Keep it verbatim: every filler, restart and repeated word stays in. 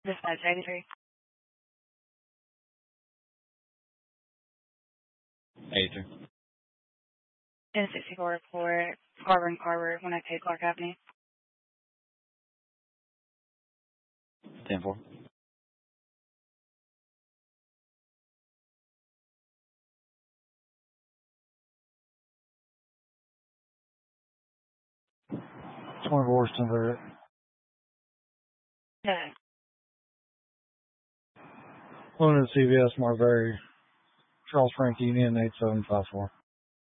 Dispatch eighty-three. eighty-three. ten sixty-four for Carver and Carver when I paid Clark Avenue. ten four. twenty-four, convert. No. Luna C V S Marbury, Charles Frank Union eight seven five four.